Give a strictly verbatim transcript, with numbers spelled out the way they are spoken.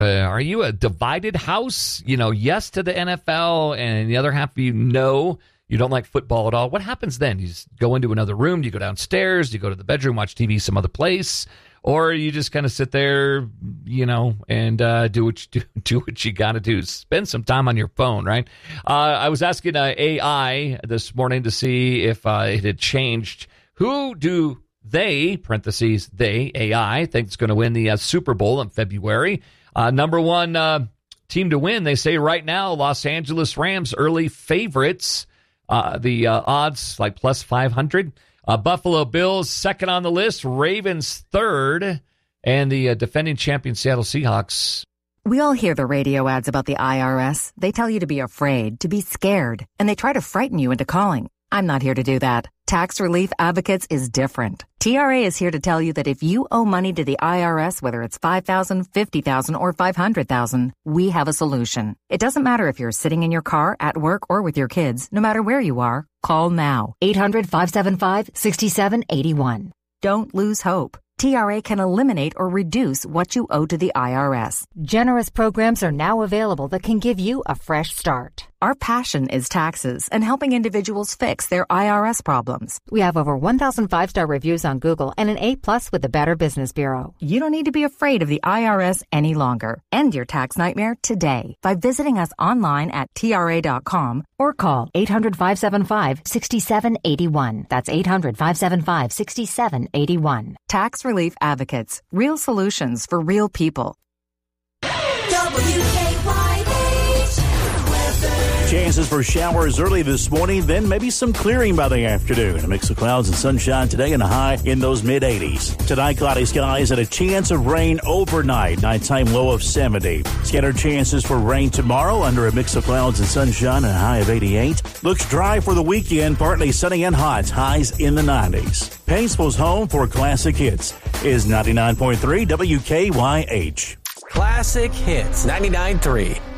Uh, are you a divided house? You know, yes to the N F L, and the other half of you know you don't like football at all. What happens then? You just go into another room, you go downstairs, you go to the bedroom, watch T V some other place, or you just kind of sit there, you know, and uh, do what you do, do what you got to do. Spend some time on your phone, right? Uh, I was asking uh, A I this morning to see if uh, it had changed. Who do they, parentheses, they, A I, think is going to win the uh, Super Bowl in February? Uh, number one uh, team to win, they say right now, Los Angeles Rams, early favorites. Uh, the uh, odds like plus five hundred. Uh, Buffalo Bills second on the list. Ravens third. And the uh, defending champion Seattle Seahawks. We all hear the radio ads about the I R S. They tell you to be afraid, to be scared, and they try to frighten you into calling. I'm not here to do that. Tax Relief Advocates is different. T R A is here to tell you that if you owe money to the I R S, whether it's five thousand dollars, fifty thousand dollars, or five hundred thousand dollars, we have a solution. It doesn't matter if you're sitting in your car, at work, or with your kids. No matter where you are, call now. eight hundred, five seven five, six seven eight one. Don't lose hope. T R A can eliminate or reduce what you owe to the I R S. Generous programs are now available that can give you a fresh start. Our passion is taxes and helping individuals fix their I R S problems. We have over one thousand five-star reviews on Google and an A plus with the Better Business Bureau. You don't need to be afraid of the I R S any longer. End your tax nightmare today by visiting us online at T R A dot com or call eight hundred, five seven five, six seven eight one. That's eight hundred, five seven five, six seven eight one. Tax Relief Advocates. Real solutions for real people. W K Y H. Chances for showers early this morning, then maybe some clearing by the afternoon. A mix of clouds and sunshine today and a high in those mid eighties. Tonight, cloudy skies and a chance of rain overnight. Nighttime low of seventy. Scattered chances for rain tomorrow under a mix of clouds and sunshine and a high of eighty-eight. Looks dry for the weekend, partly sunny and hot. Highs in the nineties. Paintsville's home for classic hits is ninety-nine point three W K Y H. Classic Hits ninety-nine point three.